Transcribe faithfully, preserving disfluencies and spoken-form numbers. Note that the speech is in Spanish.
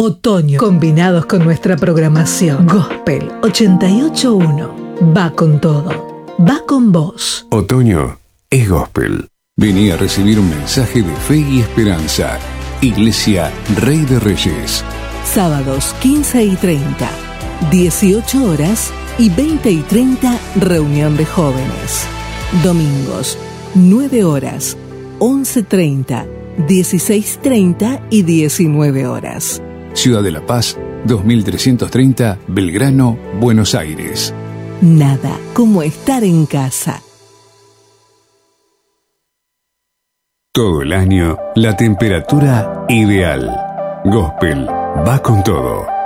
otoño, combinados con nuestra programación. Gospel ochenta y ocho punto uno. Va con todo. Va con vos. Otoño es gospel. Vení a recibir un mensaje de fe y esperanza. Iglesia Rey de Reyes. Sábados quince y treinta, dieciocho horas y veinte y treinta, reunión de jóvenes. Domingos, nueve horas, once treinta, dieciséis treinta y diecinueve horas. Ciudad de La Paz, dos mil trescientos treinta, Belgrano, Buenos Aires. Nada como estar en casa. Todo el año, la temperatura ideal. Gospel va con todo.